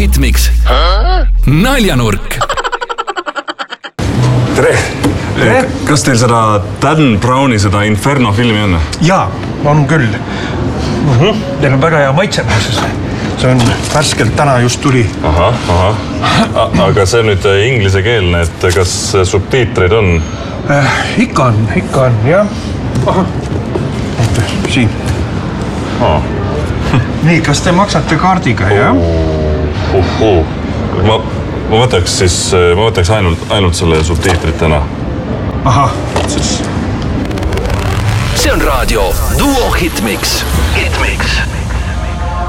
Hitmix. Naljanurk. Tere! Kas teil seda Dan Browni, seda Inferno filmi on? Jaa, on küll. Teil on väga hea maitse. See on värskelt täna just tuli. Aga see on nüüd inglisekeelne, et kas subtiitreid on? Ikka on, jah. Siin. Nii, kas te maksate kaardiga, jah? Ma võtaks ainult selle subtiitritena. See on raadio Duo Hitmix.